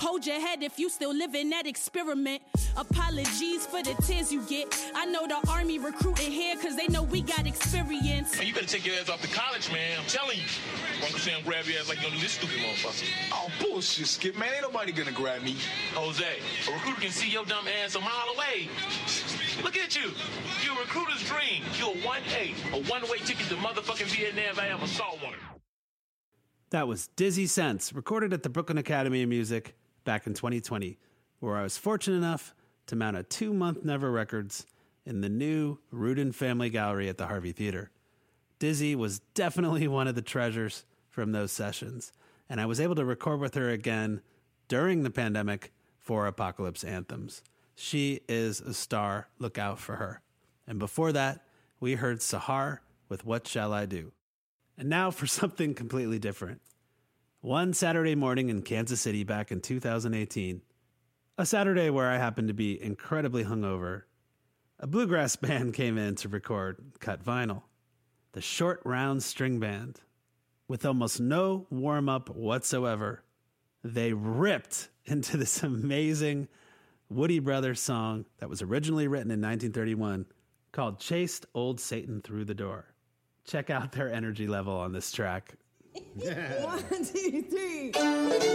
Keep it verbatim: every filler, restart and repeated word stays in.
Hold your head if you still live in that experiment. Apologies for the tears you get. I know the army recruiting here cause they know we got experience. Man, you better take your ass off to college, man. I'm telling you. Uncle Sam grab your ass like you don't do this stupid motherfucker. Oh, bullshit, Skip, man. Ain't nobody gonna grab me. Jose, a recruiter can see your dumb ass a mile away. Look at you. You're a recruiter's dream. You're a one A, a one-way ticket to motherfucking Vietnam if I ever saw one. That was Dizzy Sense, recorded at the Brooklyn Academy of Music back in twenty twenty, where I was fortunate enough to mount a two-month Never Records in the new Rudin Family Gallery at the Harvey Theater. Dizzy was definitely one of the treasures from those sessions, and I was able to record with her again during the pandemic for Apocalypse Anthems. She is a star. Look out for her. And before that, we heard Sahar with What Shall I Do? And now for something completely different. One Saturday morning in Kansas City back in two thousand eighteen, a Saturday where I happened to be incredibly hungover, a bluegrass band came in to record Cut Vinyl, the Short Round String Band. With almost no warm-up whatsoever, they ripped into this amazing Woody Brothers song that was originally written in nineteen thirty-one called Chased Old Satan Through the Door. Check out their energy level on this track. One, two, three.